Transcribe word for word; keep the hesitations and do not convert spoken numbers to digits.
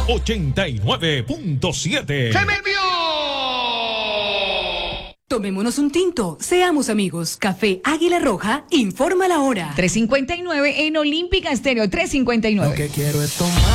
ochenta y nueve punto siete. ¡Se me envió! Tomémonos un tinto, seamos amigos. Café Águila Roja, informa la hora. tres cincuenta y nueve en Olímpica Estéreo, tres cincuenta y nueve. Lo que quiero es tomar.